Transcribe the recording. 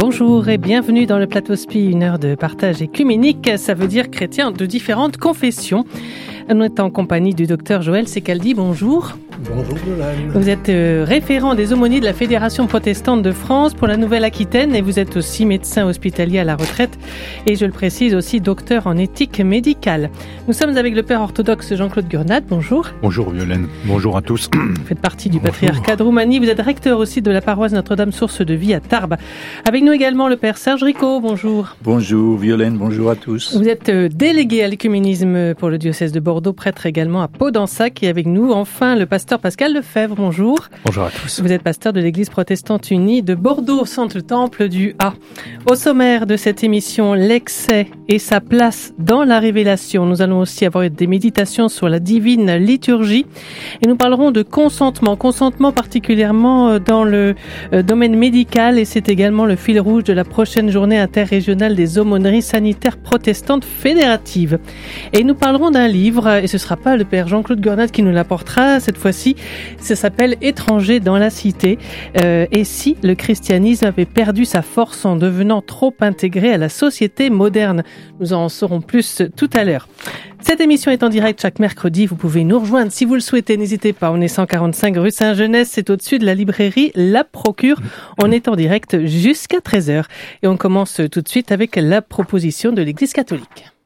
Bonjour et bienvenue dans le Plateau Spi, une heure de partage écuménique, ça veut dire chrétiens de différentes confessions. On est en compagnie du docteur Joël Secaldi, bonjour. Bonjour Yolande. Vous êtes référent des aumôniers de la Fédération protestante de France pour la Nouvelle-Aquitaine et vous êtes aussi médecin hospitalier à la retraite et je le précise aussi docteur en éthique médicale. Nous sommes avec le père orthodoxe Jean-Claude Gurnat, bonjour. Bonjour Violaine, bonjour à tous. Vous faites partie du patriarcat de Roumanie, vous êtes recteur aussi de la paroisse Notre-Dame Source de Vie à Tarbes. Avec nous également le père Serge Ricot, bonjour. Bonjour Violaine, bonjour à tous. Vous êtes délégué à l'écuménisme pour le diocèse de Bordeaux, prêtre également à Pau-d'Ensac et avec nous enfin le pasteur Pascal Lefebvre, bonjour. Bonjour à tous. Vous êtes pasteur de l'église protestante unie de Bordeaux, centre temple du A. Au sommaire de cette émission, l'excès et sa place dans la révélation. Nous allons aussi avoir des méditations sur la divine liturgie et nous parlerons de consentement particulièrement dans le domaine médical et c'est également le fil rouge de la prochaine journée interrégionale des aumôneries sanitaires protestantes fédératives. Et nous parlerons d'un livre et ce sera pas le père Jean-Claude Gurnat qui nous l'apportera cette fois-ci. Ça s'appelle Étrangers dans la cité. Et si le christianisme avait perdu sa force en devenant trop intégré à la société moderne? Nous en saurons plus tout à l'heure. Cette émission est en direct chaque mercredi. Vous pouvez nous rejoindre si vous le souhaitez. N'hésitez pas. On est 145 rue Saint-Genès. C'est au-dessus de la librairie La Procure. On est en direct jusqu'à 13h. Et on commence tout de suite avec la proposition de l'Église catholique.